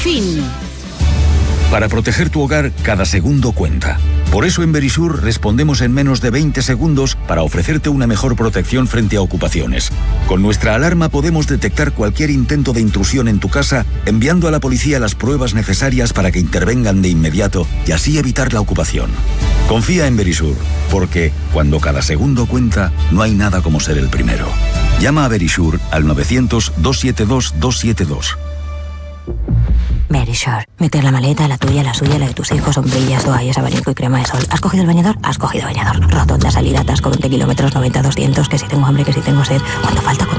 fin. Para proteger tu hogar, cada segundo cuenta. Por eso en Verisur respondemos en menos de 20 segundos para ofrecerte una mejor protección frente a ocupaciones. Con nuestra alarma podemos detectar cualquier intento de intrusión en tu casa, enviando a la policía las pruebas necesarias para que intervengan de inmediato y así evitar la ocupación. Confía en Verisur, porque cuando cada segundo cuenta, no hay nada como ser el primero. Llama a Verisur al 900-272-272. Verisure. Meter la maleta, la tuya, la suya, la de tus hijos, sombrillas, toallas, abanico y crema de sol. ¿Has cogido el bañador? Has cogido bañador. Rotonda, salida, atasco, 20 kilómetros, 90, 200, que si tengo hambre, que si tengo sed. ¿Cuánto falta y...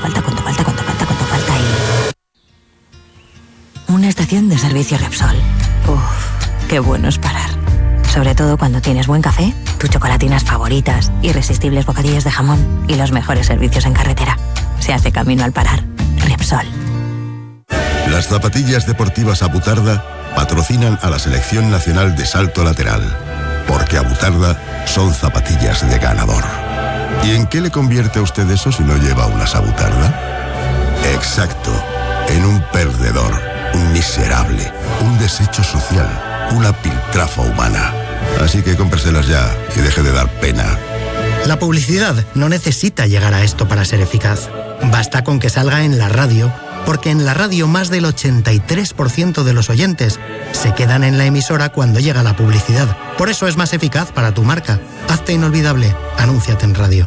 Una estación de servicio Repsol. Uff, qué bueno es parar. Sobre todo cuando tienes buen café, tus chocolatinas favoritas, irresistibles bocadillos de jamón y los mejores servicios en carretera. Se hace camino al parar. Repsol. Las zapatillas deportivas Abutarda patrocinan a la Selección Nacional de Salto Lateral, porque Abutarda son zapatillas de ganador. ¿Y en qué le convierte a usted eso si no lleva unas Abutarda? Exacto, en un perdedor, un miserable, un desecho social, una piltrafa humana. Así que cómpreselas ya y deje de dar pena. La publicidad no necesita llegar a esto para ser eficaz. Basta con que salga en la radio, porque en la radio más del 83% de los oyentes se quedan en la emisora cuando llega la publicidad. Por eso es más eficaz para tu marca. Hazte inolvidable. Anúnciate en radio.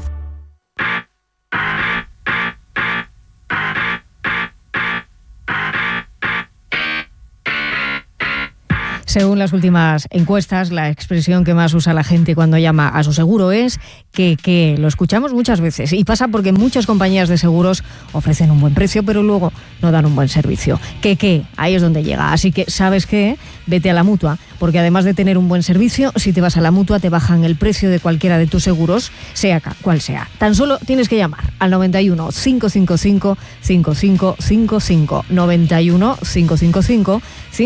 Según las últimas encuestas, la expresión que más usa la gente cuando llama a su seguro es que lo escuchamos muchas veces. Y pasa porque muchas compañías de seguros ofrecen un buen precio, pero luego no dan un buen servicio. Ahí es donde llega. Así que, ¿sabes qué? Vete a la Mutua, porque además de tener un buen servicio, si te vas a la Mutua te bajan el precio de cualquiera de tus seguros, sea cual sea. Tan solo tienes que llamar al 91 555 5555. 91 555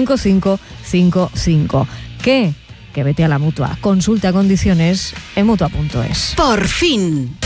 5555. ¿Qué? Que vete a la Mutua. Consulta condiciones en Mutua.es. Por fin.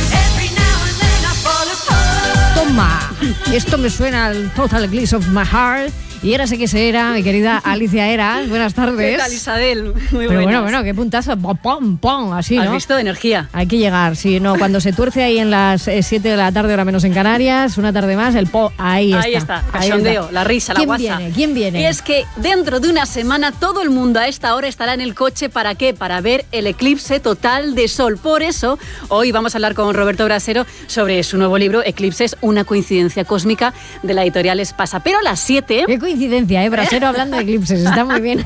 Toma. Esto me suena al Total Eclipse of My Heart. Y era sé que se era, mi querida Alicia Eras. Buenas tardes. ¿Qué tal, Isabel? Muy Pero buenas. bueno, qué puntazo. Pom, pom, así, ¿no? ¿Has visto? Energía. Hay que llegar, sí, no, cuando se tuerce ahí en las 7 de la tarde, hora menos en Canarias, una tarde más, ahí está. Cachondeo, la risa, la guasa. ¿Quién viene? Y es que dentro de una semana todo el mundo a esta hora estará en el coche. ¿Para qué? Para ver el eclipse total de sol. Por eso, hoy vamos a hablar con Roberto Brasero sobre su nuevo libro, Eclipses, una coincidencia cósmica, de la editorial Espasa. Pero a las 7... Qué coincidencia, Brasero hablando de eclipses, está muy bien.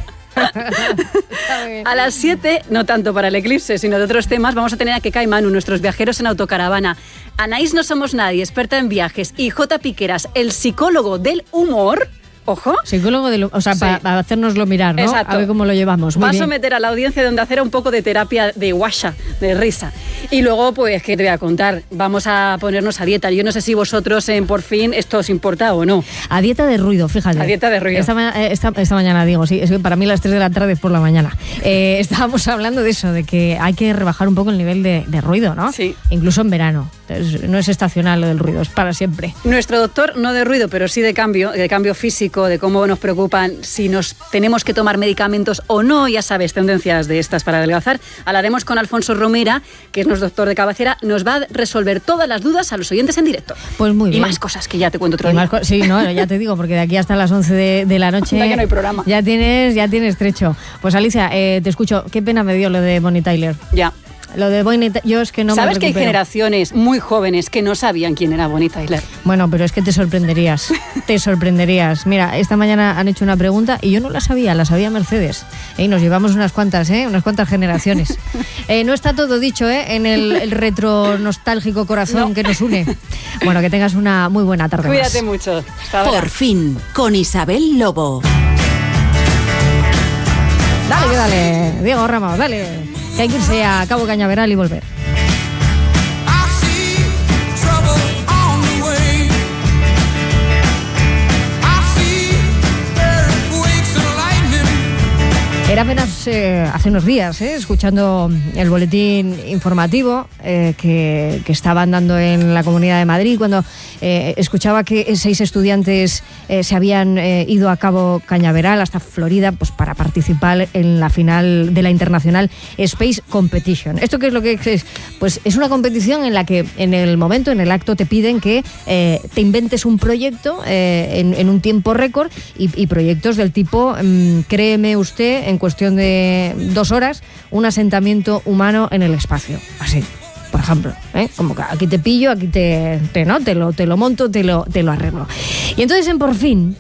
A las 7, no tanto para el eclipse, sino de otros temas, vamos a tener a Kekai Manu, nuestros viajeros en autocaravana. Anaís No Somos Nadie, experta en viajes, y J. Piqueras, el psicólogo del humor. Ojo. Psicólogo del humor, o sea, sí, para hacérnoslo mirar, ¿no? Exacto. A ver cómo lo llevamos. Va a someter a la audiencia de Onda Cero un poco de terapia de guasha, de risa. Y luego, pues, ¿qué te voy a contar? Vamos a ponernos a dieta. Yo no sé si vosotros en Por Fin esto os importa o no. A dieta de ruido, fíjate. A dieta de ruido. Esta mañana digo, sí, es que para mí las 3 de la tarde es por la mañana. Estábamos hablando de eso, de que hay que rebajar un poco el nivel de ruido, ¿no? Sí. Incluso en verano. No es estacional lo del ruido, es para siempre. Nuestro doctor, no de ruido, pero sí de cambio físico, de cómo nos preocupan si nos tenemos que tomar medicamentos o no, ya sabes, tendencias de estas para adelgazar. Hablaremos con Alfonso Romera, que es nuestro doctor de cabecera, nos va a resolver todas las dudas a los oyentes en directo. Pues muy bien. Y más cosas que ya te cuento otro día. Sí, no, ya te digo, porque de aquí hasta las 11 de la noche que no hay programa. Ya tienes trecho. Pues Alicia, te escucho. Qué pena me dio lo de Bonnie Tyler. Ya. Lo de Bonnie Tyler, yo es que no me recupero. ¿Sabes que hay generaciones muy jóvenes que no sabían quién era Bonnie Tyler? Bueno, pero es que te sorprenderías. Te sorprenderías. Mira, esta mañana han hecho una pregunta y yo no la sabía Mercedes. Y nos llevamos unas cuantas generaciones. No está todo dicho, en el retro nostálgico corazón que nos une. Bueno, que tengas una muy buena tarde. Cuídate mucho. Por Fin, con Isabel Lobo. Dale, Diego Ramos, dale. Que hay que irse a Cabo Cañaveral y volver. Era apenas hace unos días, escuchando el boletín informativo que estaban dando en la Comunidad de Madrid, cuando escuchaba que 6 estudiantes se habían ido a Cabo Cañaveral hasta Florida pues para participar en la final de la Internacional Space Competition. ¿Esto qué es lo que es? Pues es una competición en la que en el momento, en el acto, te piden que te inventes un proyecto en un tiempo récord y proyectos del tipo, créeme usted, en cuestión de 2 horas, un asentamiento humano en el espacio. Así, por ejemplo, como que aquí te pillo, aquí te lo monto, te lo arreglo. Y entonces en Por Fin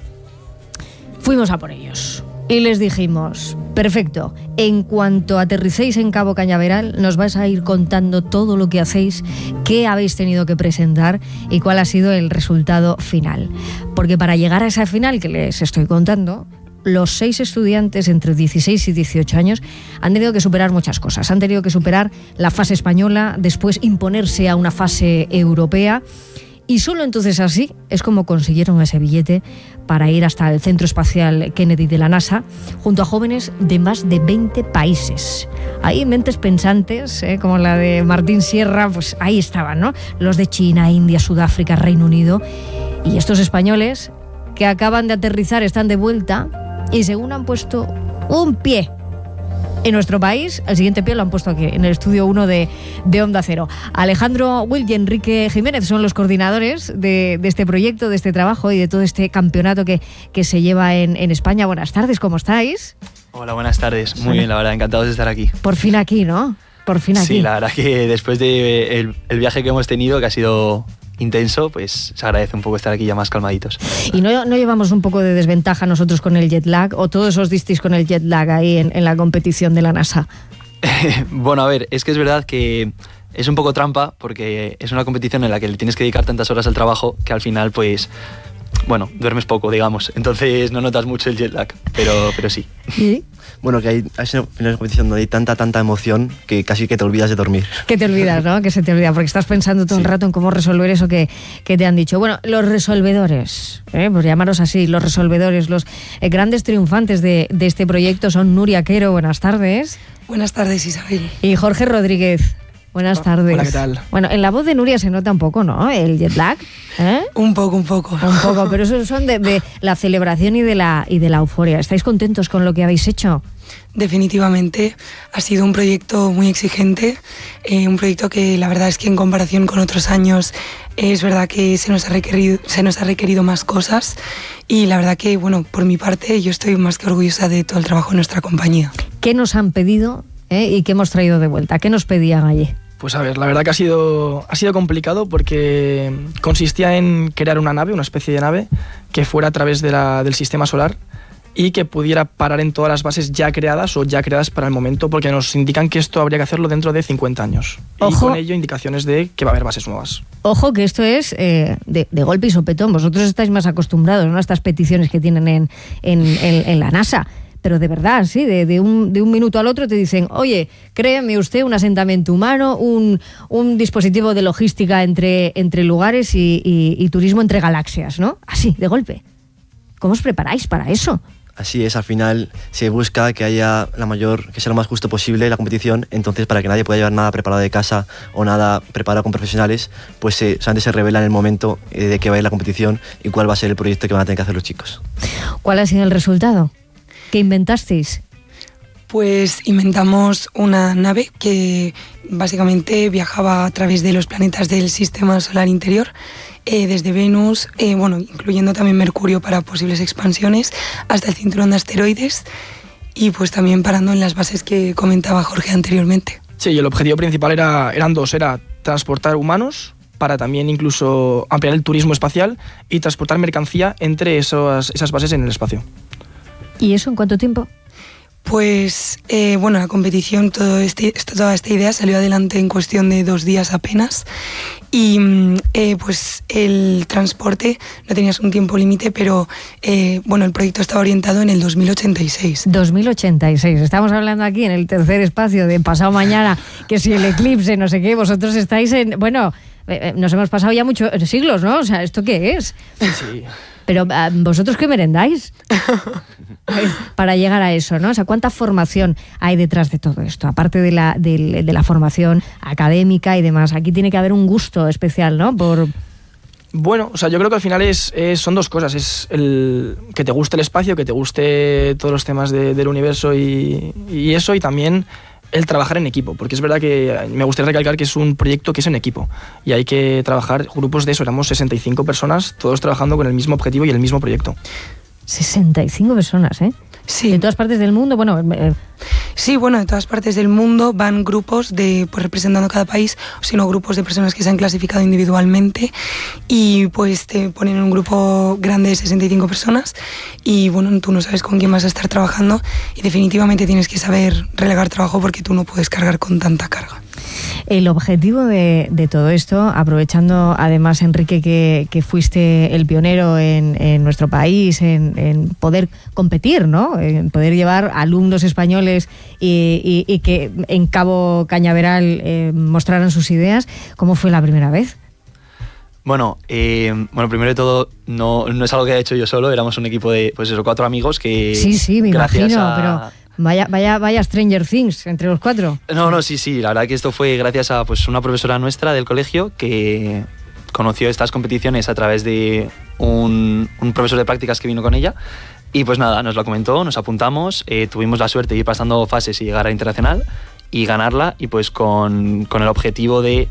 fuimos a por ellos y les dijimos: perfecto, en cuanto aterricéis en Cabo Cañaveral nos vais a ir contando todo lo que hacéis, qué habéis tenido que presentar y cuál ha sido el resultado final. Porque para llegar a esa final que les estoy contando, los 6 estudiantes entre 16 y 18 años han tenido que superar muchas cosas. Han tenido que superar la fase española, después imponerse a una fase europea, y solo entonces así es como consiguieron ese billete para ir hasta el Centro Espacial Kennedy de la NASA, junto a jóvenes de más de 20 países. Hay mentes pensantes, como la de Martín Sierra, pues ahí estaban, ¿no? Los de China, India, Sudáfrica, Reino Unido. Y estos españoles que acaban de aterrizar están de vuelta y según han puesto un pie en nuestro país, el siguiente pie lo han puesto aquí, en el estudio 1 de Onda Cero. Alejandro Will y Enrique Jiménez son los coordinadores de este proyecto, de este trabajo y de todo este campeonato que se lleva en España. Buenas tardes, ¿cómo estáis? Hola, buenas tardes. Muy bien, la verdad, encantados de estar aquí. Por fin aquí, ¿no? Por fin aquí. Sí, la verdad que después de el viaje que hemos tenido, que ha sido intenso, pues se agradece un poco estar aquí ya más calmaditos. ¿Y no llevamos un poco de desventaja nosotros con el jet lag, o todos os disteis con el jet lag ahí en la competición de la NASA? Bueno, a ver, es que es verdad que es un poco trampa, porque es una competición en la que le tienes que dedicar tantas horas al trabajo que al final, pues, bueno, duermes poco, digamos. Entonces no notas mucho el jet lag, pero sí. ¿Sí? Bueno, que hay final de competición donde hay tanta emoción que casi que te olvidas de dormir. Que te olvidas, ¿no? Que se te olvida, porque estás pensando todo el rato en cómo resolver eso que te han dicho. Bueno, los resolvedores, pues llamaros así, los resolvedores, los grandes triunfantes de este proyecto son Nuria Quero, buenas tardes. Buenas tardes, Isabel. Y Jorge Rodríguez. Buenas tardes. Hola, ¿qué tal? Bueno, en la voz de Nuria se nota un poco, ¿no? El jet lag. Un poco. Un poco, pero esos son de la celebración y de la euforia. ¿Estáis contentos con lo que habéis hecho? Definitivamente. Ha sido un proyecto muy exigente, un proyecto que la verdad es que en comparación con otros años es verdad que se nos ha requerido más cosas, y la verdad que, bueno, por mi parte yo estoy más que orgullosa de todo el trabajo de nuestra compañía. ¿Qué nos han pedido y qué hemos traído de vuelta? ¿Qué nos pedían allí? Pues a ver, la verdad que ha sido complicado, porque consistía en crear una nave, una especie de nave que fuera a través del sistema solar y que pudiera parar en todas las bases ya creadas o ya creadas para el momento, porque nos indican que esto habría que hacerlo dentro de 50 años. Ojo. Y con ello indicaciones de que va a haber bases nuevas. Ojo que esto es de golpe y sopetón. Vosotros estáis más acostumbrados, ¿no?, a estas peticiones que tienen en la NASA. Pero de verdad, sí, de un minuto al otro te dicen: oye, créeme usted, un asentamiento humano, un dispositivo de logística entre lugares y turismo entre galaxias, ¿no? Así, de golpe. ¿Cómo os preparáis para eso? Así es, al final se busca que haya que sea lo más justo posible la competición. Entonces, para que nadie pueda llevar nada preparado de casa o nada preparado con profesionales, pues solamente se revela en el momento de que va a ir la competición y cuál va a ser el proyecto que van a tener que hacer los chicos. ¿Cuál ha sido el resultado? ¿Qué inventasteis? Pues inventamos una nave que básicamente viajaba a través de los planetas del sistema solar interior, desde Venus, incluyendo también Mercurio para posibles expansiones, hasta el cinturón de asteroides, y pues también parando en las bases que comentaba Jorge anteriormente. Sí, y el objetivo principal eran dos: era transportar humanos para también incluso ampliar el turismo espacial y transportar mercancía entre esas bases en el espacio. ¿Y eso en cuánto tiempo? Pues, la competición, toda esta idea salió adelante en cuestión de 2 días apenas, y pues el transporte no tenías un tiempo límite, pero el proyecto estaba orientado en el 2086. 2086, estamos hablando aquí en el tercer espacio de pasado mañana, que si el eclipse, no sé qué, vosotros estáis nos hemos pasado ya muchos siglos, ¿no? O sea, ¿esto qué es? Sí. Pero ¿vosotros qué merendáis? Para llegar a eso, ¿no? O sea, ¿cuánta formación hay detrás de todo esto? Aparte de la formación académica y demás. Aquí tiene que haber un gusto especial, ¿no? Bueno, o sea, yo creo que al final son dos cosas. Es el que te guste el espacio, que te guste todos los temas del universo y eso, y también el trabajar en equipo, porque es verdad que me gustaría recalcar que es un proyecto que es en equipo y hay que trabajar grupos de eso. Éramos 65 personas, todos trabajando con el mismo objetivo y el mismo proyecto. 65 personas, ¿eh? Sí. De todas partes del mundo, bueno... Sí, bueno, de todas partes del mundo van grupos representando cada país, sino grupos de personas que se han clasificado individualmente y pues te ponen en un grupo grande de 65 personas y bueno, tú no sabes con quién vas a estar trabajando y definitivamente tienes que saber relegar trabajo porque tú no puedes cargar con tanta carga. El objetivo de todo esto, aprovechando además, Enrique, que fuiste el pionero en nuestro país en poder competir, ¿no? En poder llevar alumnos españoles y que en Cabo Cañaveral mostraran sus ideas. ¿Cómo fue la primera vez? Bueno, primero de todo, no es algo que haya hecho yo solo, éramos un equipo de 4 amigos que... Sí, me imagino, pero... Vaya Stranger Things entre los 4. No, sí, la verdad que esto fue gracias a una profesora nuestra del colegio que conoció estas competiciones a través de un profesor de prácticas que vino con ella y pues nada, nos lo comentó, nos apuntamos, tuvimos la suerte de ir pasando fases y llegar a internacional y ganarla y pues con el objetivo de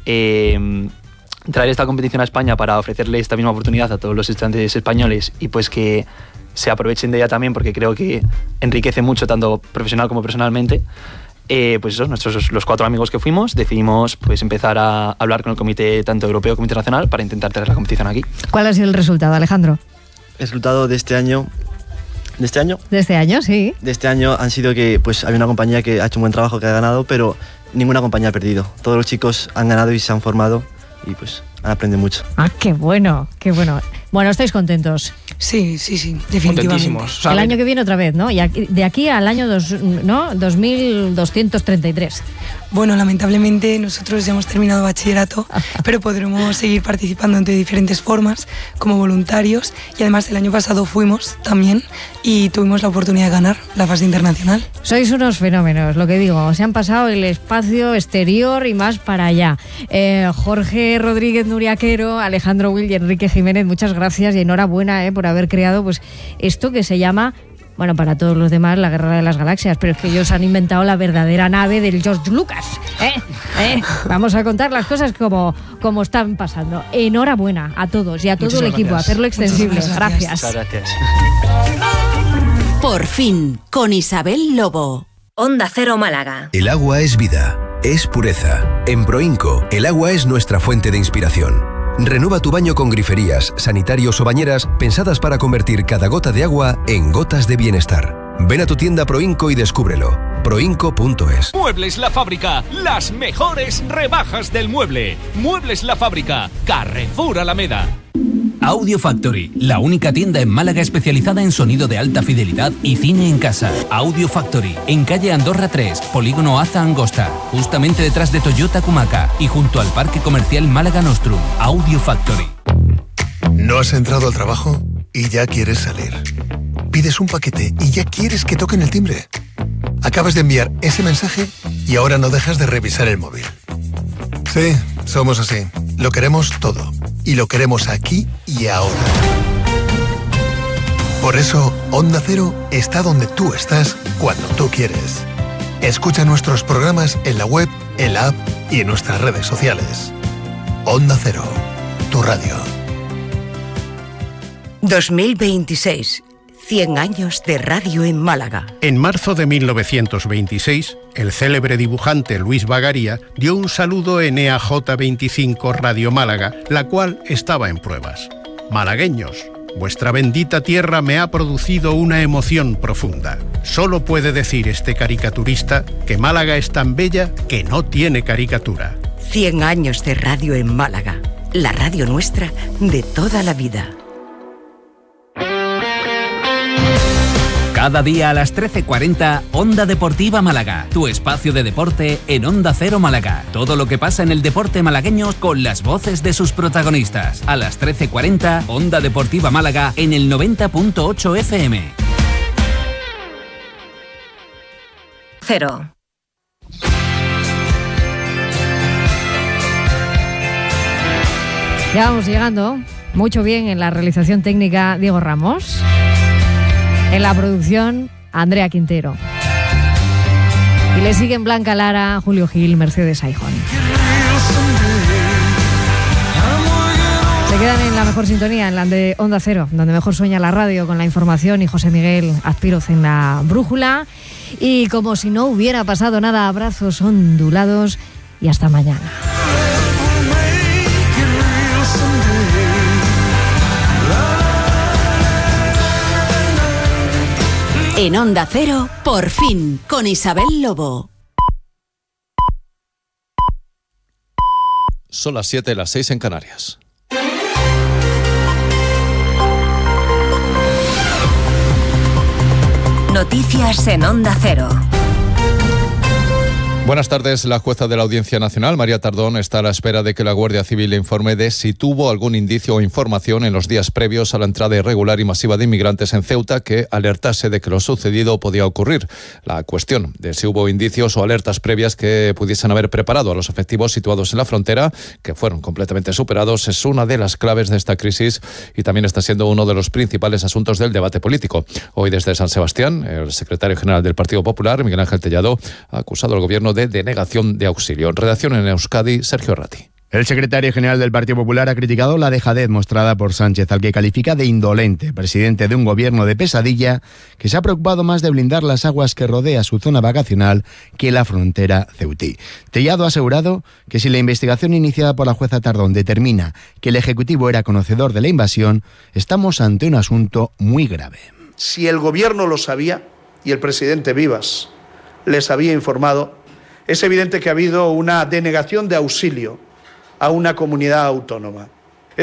traer esta competición a España para ofrecerle esta misma oportunidad a todos los estudiantes españoles y pues que se aprovechen de ella también porque creo que enriquece mucho tanto profesional como personalmente. Pues eso, los 4 amigos que fuimos decidimos pues empezar a hablar con el comité tanto europeo como internacional para intentar traer la competición aquí. ¿Cuál ha sido el resultado, Alejandro? El resultado de este año... ¿De este año? De este año, sí. De este año han sido que pues hay una compañía que ha hecho un buen trabajo, que ha ganado, pero ninguna compañía ha perdido. Todos los chicos han ganado y se han formado y pues han aprendido mucho. Ah, qué bueno, qué bueno. Bueno, ¿estáis contentos? Sí, definitivamente. O sea, el año que viene otra vez, ¿no? Y de aquí al año 2233. Bueno, lamentablemente nosotros ya hemos terminado bachillerato, pero podremos seguir participando de diferentes formas, como voluntarios, y además el año pasado fuimos también y tuvimos la oportunidad de ganar la fase internacional. Sois unos fenómenos, lo que digo, se han pasado el espacio exterior y más para allá. Jorge Rodríguez Nuriaquero, Alejandro Will y Enrique Jiménez, muchas gracias y enhorabuena por haber creado pues esto que se llama, bueno, para todos los demás, la Guerra de las Galaxias, pero es que ellos han inventado la verdadera nave del George Lucas. Vamos a contar las cosas como están pasando. Enhorabuena a todos y a todo el equipo, hacerlo extensible. Gracias. Muchas gracias. Por fin, con Isabel Lobo. Onda Cero Málaga. El agua es vida, es pureza. En Proinco, el agua es nuestra fuente de inspiración. Renueva tu baño con griferías, sanitarios o bañeras pensadas para convertir cada gota de agua en gotas de bienestar. Ven a tu tienda Proinco y descúbrelo. Proinco.es. Muebles La Fábrica, las mejores rebajas del mueble. Muebles La Fábrica, Carrefour Alameda. Audio Factory, la única tienda en Málaga especializada en sonido de alta fidelidad y cine en casa. Audio Factory, en calle Andorra 3, Polígono Aza Angosta, justamente detrás de Toyota Kumaca y junto al Parque Comercial Málaga Nostrum. Audio Factory. ¿No has entrado al trabajo y ya quieres salir? Pides un paquete y ya quieres que toquen el timbre. Acabas de enviar ese mensaje y ahora no dejas de revisar el móvil. Sí, somos así. Lo queremos todo. Y lo queremos aquí y ahora. Por eso, Onda Cero está donde tú estás cuando tú quieres. Escucha nuestros programas en la web, en la app y en nuestras redes sociales. Onda Cero, tu radio. 2026. 100 años de radio en Málaga. En marzo de 1926, el célebre dibujante Luis Bagaria dio un saludo en EAJ25 Radio Málaga, la cual estaba en pruebas. Malagueños, vuestra bendita tierra me ha producido una emoción profunda. Solo puede decir este caricaturista que Málaga es tan bella que no tiene caricatura. 100 años de radio en Málaga, la radio nuestra de toda la vida. Cada día a las 13:40, Onda Deportiva Málaga, tu espacio de deporte en Onda Cero Málaga. Todo lo que pasa en el deporte malagueño con las voces de sus protagonistas. A las 13:40, Onda Deportiva Málaga en el 90.8 FM. Cero. Ya vamos llegando. Mucho bien en la realización técnica Diego Ramos. En la producción Andrea Quintero. Y le siguen Blanca Lara, Julio Gil, Mercedes Aijón. Se quedan en la mejor sintonía, en la de Onda Cero, donde mejor sueña la radio, con la información, y José Miguel Azpiroz en la brújula. Y como si no hubiera pasado nada, abrazos ondulados y hasta mañana. En Onda Cero, por fin, con Isabel Lobo. Son las 7, las 6 en Canarias. Noticias en Onda Cero. Buenas tardes. La jueza de la Audiencia Nacional, María Tardón, está a la espera de que la Guardia Civil le informe de si tuvo algún indicio o información en los días previos a la entrada irregular y masiva de inmigrantes en Ceuta que alertase de que lo sucedido podía ocurrir. La cuestión de si hubo indicios o alertas previas que pudiesen haber preparado a los efectivos situados en la frontera, que fueron completamente superados, es una de las claves de esta crisis y también está siendo uno de los principales asuntos del debate político. Hoy desde San Sebastián, el secretario general del Partido Popular, Miguel Ángel Tellado, ha acusado al gobierno de denegación de auxilio. En redacción en Euskadi, Sergio Ratti. El secretario general del Partido Popular ha criticado la dejadez mostrada por Sánchez, al que califica de indolente, presidente de un gobierno de pesadilla que se ha preocupado más de blindar las aguas que rodea su zona vacacional que la frontera ceutí. Tellado ha asegurado que si la investigación iniciada por la jueza Tardón determina que el Ejecutivo era conocedor de la invasión, estamos ante un asunto muy grave. Si el gobierno lo sabía y el presidente Vivas les había informado, es evidente que ha habido una denegación de auxilio a una comunidad autónoma.